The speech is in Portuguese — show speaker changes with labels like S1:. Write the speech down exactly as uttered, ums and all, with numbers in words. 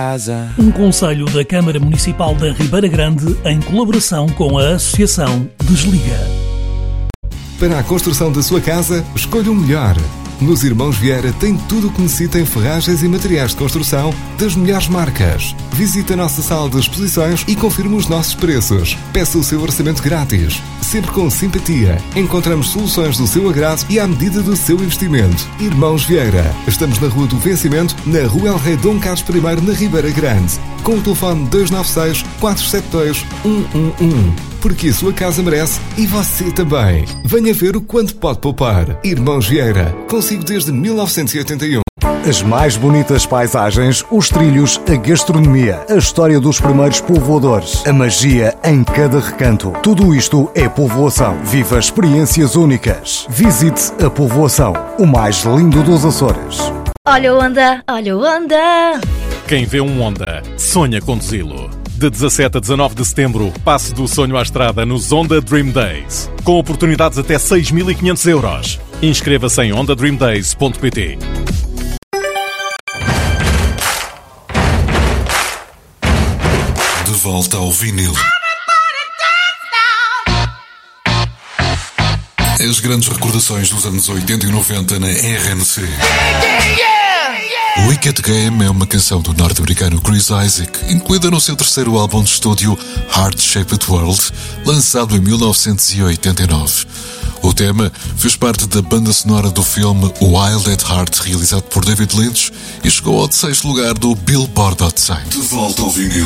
S1: Um conselho da Câmara Municipal da Ribeira Grande em colaboração com a Associação Desliga.
S2: Para a construção da sua casa, escolha o melhor. Nos Irmãos Vieira tem tudo o que necessita em ferragens e materiais de construção das melhores marcas. Visite a nossa sala de exposições e confirme os nossos preços. Peça o seu orçamento grátis. Sempre com simpatia. Encontramos soluções do seu agrado e à medida do seu investimento. Irmãos Vieira. Estamos na Rua do Vencimento, na Rua El Rei Dom Carlos I, na Ribeira Grande. Com o telefone dois nove seis, quatro sete dois, um um um. Porque a sua casa merece e você também. Venha ver o quanto pode poupar. Irmãos Vieira. Consigo desde mil novecentos e oitenta e um.
S3: As mais bonitas paisagens, os trilhos, a gastronomia, a história dos primeiros povoadores, a magia em cada recanto. Tudo isto é povoação. Viva experiências únicas. Visite a povoação, o mais lindo dos Açores.
S4: Olha o Honda, olha o Honda.
S5: Quem vê um Honda, sonha conduzi-lo. De dezassete a dezanove de setembro, passe do sonho à estrada nos Honda Dream Days. Com oportunidades até seis mil e quinhentos euros. Inscreva-se em honda dream days ponto pt.
S6: De volta ao vinil. As grandes recordações dos anos oitenta e noventa na R N C. Wicked Game é uma canção do norte-americano Chris Isaak, incluída no seu terceiro álbum de estúdio Heart Shaped World, lançado em mil novecentos e oitenta e nove. O tema fez parte da banda sonora do filme Wild at Heart, realizado por David Lynch, e chegou ao sexto lugar do Billboard Hot cem. De volta ao vinil.